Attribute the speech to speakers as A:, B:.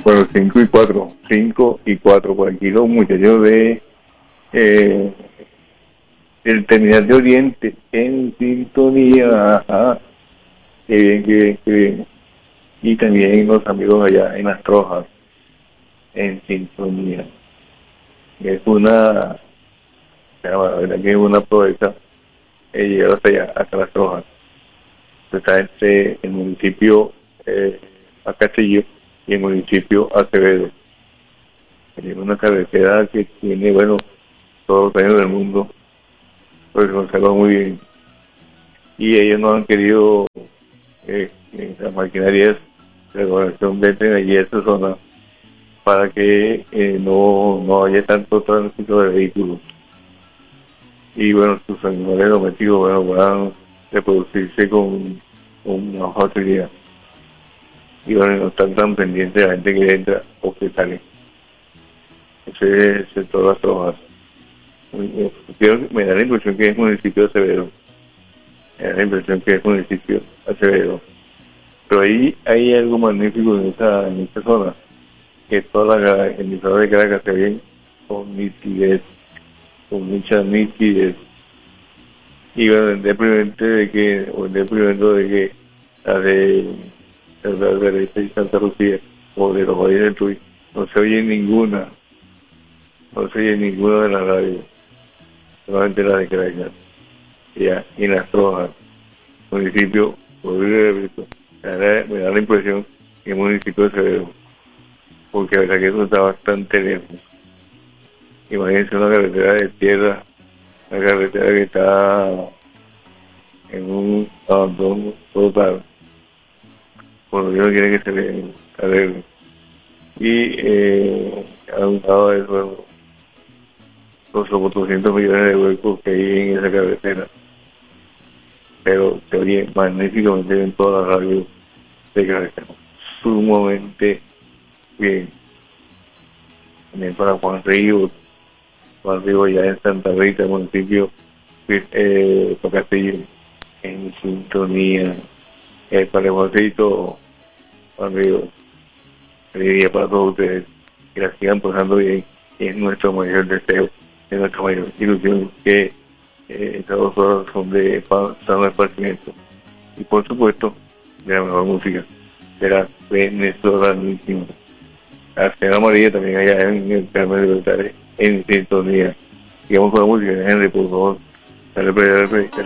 A: Bueno, 5 y 4, por aquí los muchachos del Terminal de Oriente en sintonía, ajá, qué bien, qué bien, qué bien. Y también los amigos allá en Las Trojas en sintonía. Es la verdad que es una proeza llegar hasta allá, hasta Las Trojas. Está entre el municipio Acastillo y el municipio Acevedo. Es una carretera que tiene, bueno, todos los años del mundo, pues se conserva muy bien. Y ellos no han querido las maquinarias de regulación de tren allí en esta zona para que no haya tanto tránsito de vehículos. Y bueno, sus animales domésticos, bueno, puedan reproducirse con más facilidad. Y bueno, no están tan pendientes de la gente que entra o que sale. Ese es el sector de Las Trojas. Me da la impresión que es municipio Acevedo. Me da la impresión que es municipio Acevedo. Pero ahí hay algo magnífico en esta zona, que todas las emisoras de Caracas se ven con nitidez, con mucha nitidez. Y bueno, el deprimente de que la de Derecha y Santa Lucía o de los Valles del Tuy no se oye ninguna de las radios, solamente la de Caracas, ya, y Las Trojas, municipio, me da la impresión que es municipio de Acevedo, porque la verdad que eso está bastante lejos. Imagínense una carretera de tierra, una carretera que está en un abandono total, por lo que no quiere que se le arregle. Y a un lado de eso, los 400 millones de huecos que hay en esa carretera. Pero se oye magníficamente en todas las radios de Caracas. Sumamente bien. También para Juan Río ya en Santa Rita, municipio Castillo, en sintonía. Para Juancito, Juan Río, diría para todos ustedes que la sigan pasando bien, y es nuestro mayor deseo, es nuestra mayor ilusión que estas 2 horas son de sano esparcimiento y por supuesto de la mejor música, de la venezolanísima. La señora María también allá en el Carmen de Betare en sintonía. Sigamos con la música, Henry, por favor, dale play, dale play.